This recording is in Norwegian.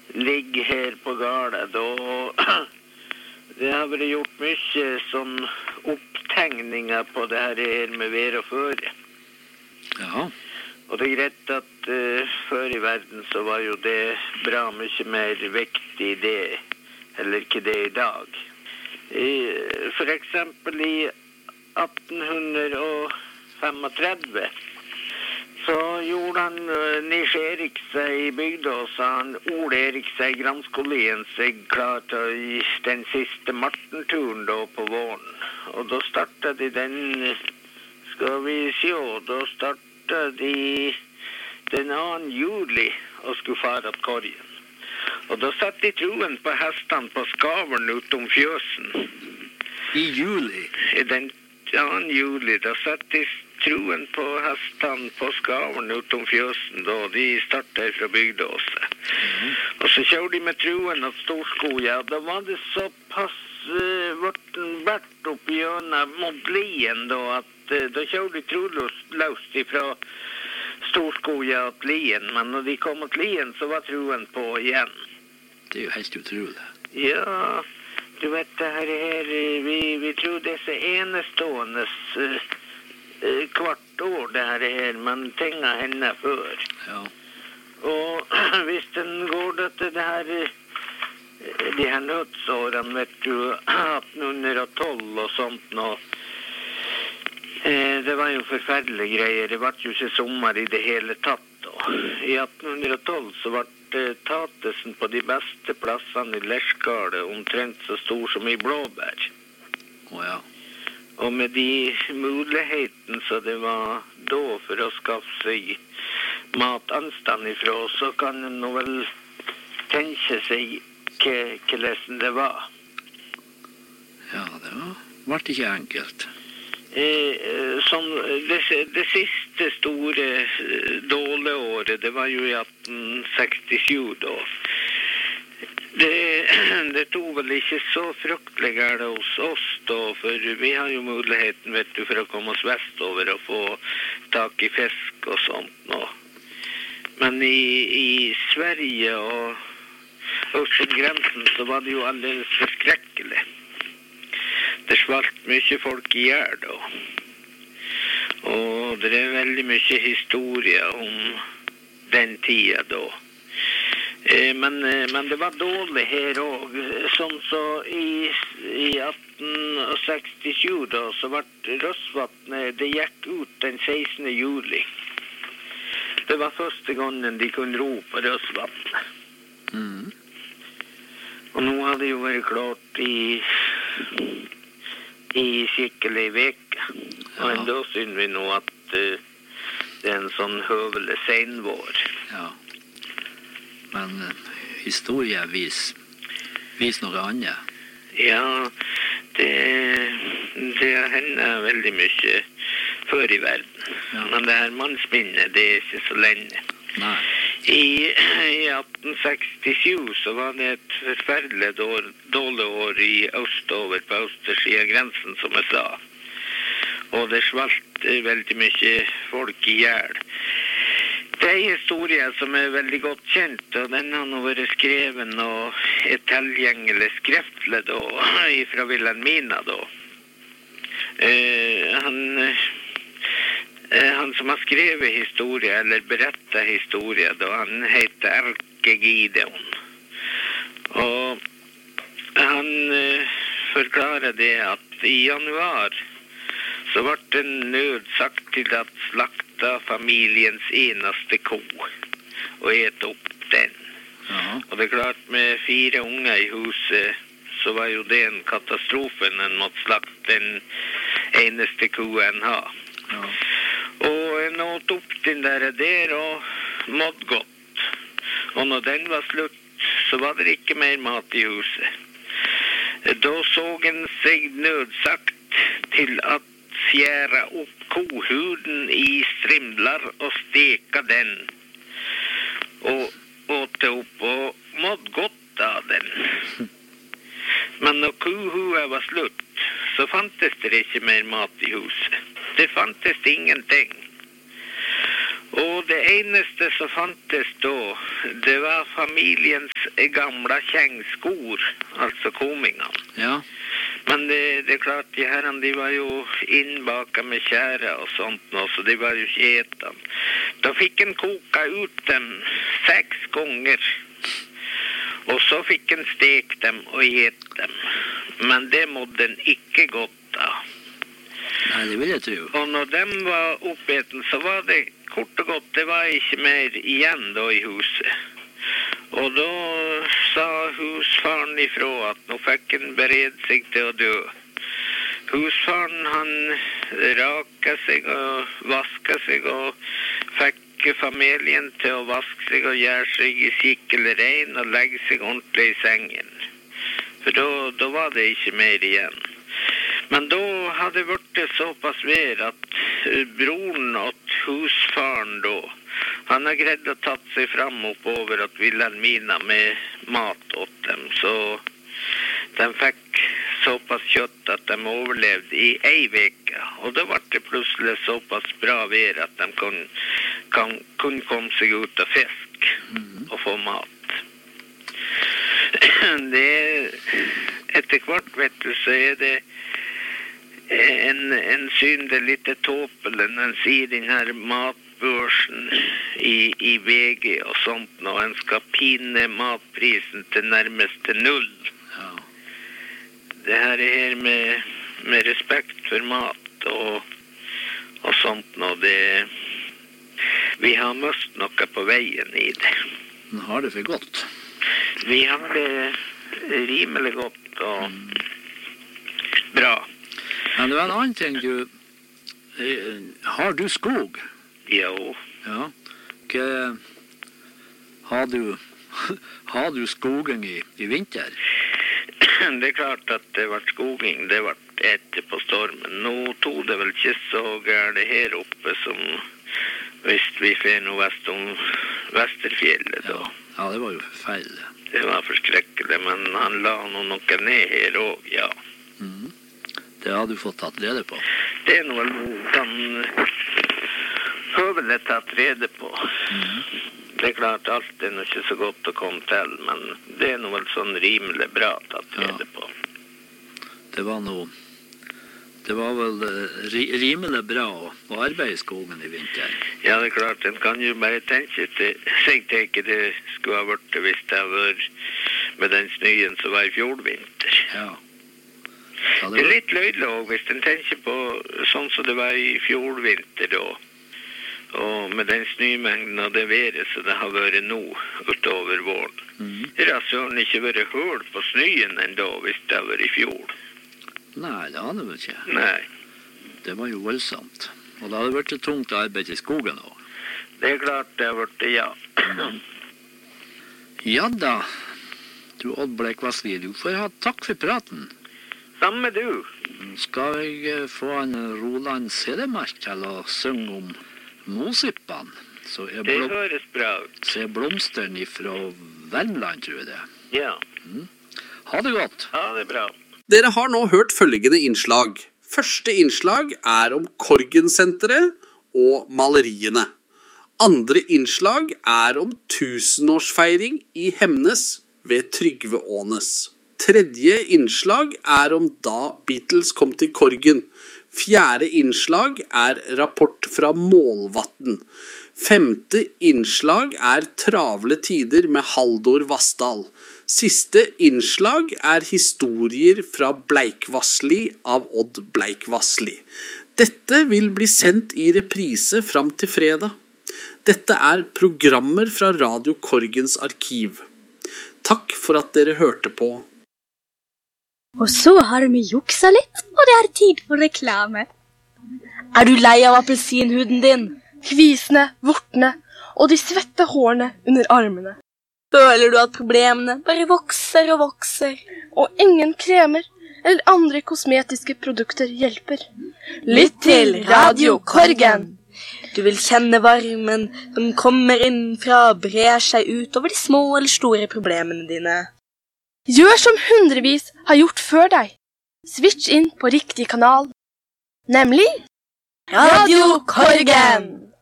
ligger her på gården, og det har vært gjort mye sånn opptegninger på det her med vær og føre. Ja. Og det greit at før i verden så var jo det bra mye mer viktig det, eller ikke det i dag. For eksempel i 1835 så gjorde han Nils Erik seg i Bygdås, han Ole Erik seg Granskolien seg klar til den siste martenturen da på våren. Og da startet de den, skal vi se, da startet de den 2. juli og skulle fare til Korgen. Og da satt de troen på hestene på skaveren utom fjøsen. I juli? Den 2. juli, da satt de troen på hestene på skaveren utom fjøsen, da de startet fra Bygdåse. Og så kjørte de med troen av Storskoja, da var det såpass vært opp gjennom mot Lien, da, at da kjørte de troløst ifra Storskoja til Lien, men når de kom til Lien, så var troen på igjen. Det er jo helt utrolig. Ja, du vet, det her, vi tror det er så enestående hvert år det her, men tingene hender før. Ja. Og hvis den går til det her, de her nødsårene, vet du, 1812 og sånt nå, det var jo forferdelige greier. Det var jo ikke sommer i det hele tatt. I 1812 så var tatesen på de beste plassene i Lerskale omtrent så stor som i blåbær. Ja. Og med de mulighetene så det var da for å skaffe seg matanstand ifra, så kan en nå vel tenke seg hvordan det var. Ja, det var ikke enkelt. Som det siste store dårlige det var jo i 1867 da. Det tog vel ikke så fryktelig galt hos oss da, for vi har jo muligheten, vet du, for å komme oss vestover og få tak i fisk og sånt nå. Men i Sverige og øst grensen så var det jo alldeles forskrekkelig. Det svalt mye folk i hjel da. Og det er veldig mye historie om den tida da. Men det var dårlig her også. Sånn så i 1867 da, så ble Røsvatnet, det gikk ut den 16. juli. Det var første gangen de kunne ro på Røsvatnet. Og nå har det jo vært klart i skikkelig veke. Og enda synes vi nå at det er en sånn høvelig senvår. Ja. Men historie vis noe annet. Ja, det hender veldig mye før i verden. Ja. Men det her mannsminnet, det er ikke så lenge. Nei. I 1867 så var det et forferdelig dårlig år i østover på østersiden grensen, som jeg sa. Og det svalt veldig mye folk i hjel. Det er en historie som er veldig godt kjent, og den har nå vært skrevet og er tilgjengelig skriftlig da, fra Wilhelmina da. Han som har skrevet historie, eller berettet historie, da, han heter Erke Gideon. Og han forklarer det at i januar så ble det nødsagt til at slakta familiens eneste ko og et opp den. Og det er klart, med 4 unger i huset, så var jo det en katastrofe når en måtte slakte den eneste koen ha. Og en åt opp den der og måtte godt. Og når den var slutt, så var det ikke mer mat i huset. Da så en seg nødsagt til at skjære opp kohuden i strimler og steka den. Og åt opp og måtte godt av den. Men når kohuden var slutt, så fantes det ikke mer mat i huset. Det fantes ingenting. Og det eneste som fantes då, det var familjens gamla kängskor, alltså komingarna. Ja. Men det är klart, de här de var ju inbaka med kära och sånt, så det var ju getan. Då fick en koka ut dem 6 gånger. Och så fick en stek dem och get dem. Men det mådde den icke gott av. Nej, det vill jag tro. Och när den var uppäten så var det kort och gott, det var inte mer igen då i huset. Och då sa husfaren ifrån att nu fick en bered sig till att dö. Husfaren han rakade sig och vaskade sig och fick familjen till att vaska sig och göra sig i cykelrein och lägga sig ordentligt i sängen. För då var det inte mer igen. Men då hade det varit så pass väl att bron åt husfaren då, han har grejt att ta sig fram upp över att Vilhelmina med mat åt dem. Så den fick så pass kött att de överlevde i en vecka. Och då var det plötsligt så pass bra väder att de kunde komma sig ut och fisk och få mat. Det är efter kvart vet du, så är det en synd lite tåpelen. En ser den här matbörsen i VG och sånt. Och en ska pinne matprisen till närmaste 0. Ja. Det här är här med respekt för mat och sånt. Och det, vi har mist något på vägen i det. Nu har det för gott. Vi har det rimligt gott och bra. Men det var en annan ting du... har du skog? Jo. Ja. Och, har du skogen i vinter? Det är klart att det var skogen, det var ätit på stormen. Nu tog det väl inte så gärna här uppe som visst vi får nog väst om Västerfjället då. Ja, det var ju fel. Det var förskräckligt, men han la nog något ner här och ja. Mm. Det har du fått tatt reda på. Det är nog väl han huvudet tatt reda på. Det är klart allt är nog inte så gott att komma till, men det är nog väl sån rimligt bra tatt reda på. Det var väl rimligt bra att arbeta i skogen i vinter. Ja, det är klart. Den kan ju bara tänka sig att det skulle ha varit visst det var med den snön som var i fjolvinter. Ja. Det är lite löjligt visst den tänker på sånt som det var i fjolvinter då. Och med den snömängden och det väder så det har varit nog utöver våren. Det har alltså inte varit hål på snön ändå visst det var i fjol. Nej, det hade väl inte. Nej. Det var ju våldsamt. Och det hade varit ett tungt arbete i skogen också. Det är klart det har varit det, ja. Ja då. Du Odd Blekvassli, du får ha tack för praten. Samme du. Ska jag få en Roland Sedemark till att sjunga om Mosippan? Så är det hörs bra ut. Så är blomstern ifrån Värmland, tror jag det. Ja. Ha det gott. Ja, det är bra. Dere har nå hørt følgende innslag. Første innslag om Korgen-senteret og maleriene. Andre innslag om 1000-årsfeiring i Hemnes ved Trygve Ånes. Tredje innslag om da Beatles kom til Korgen. Fjerde innslag rapport fra Målvatten. Femte innslag travle tider med Haldor Vassdal. Siste innslag historier fra Bleikvassli av Odd Bleikvassli. Dette vil bli sendt i reprise fram til fredag. Dette programmer fra Radio Korgens arkiv. Takk for at dere hørte på. Og så har vi juksa litt, og det tid for reklame. Du lei av appelsinhuden din? Kvisene, vortene og de svette hårene under armene? Føler du at problemene bare vokser og vokser, og ingen kremer eller andre kosmetiske produkter hjelper? Lytt til Radio Korgen! Du vil kjenne varmen som kommer innenfra og brer seg ut over de små eller store problemene dine. Gjør som hundrevis har gjort før deg. Switch inn på riktig kanal, nemlig Radio Korgen!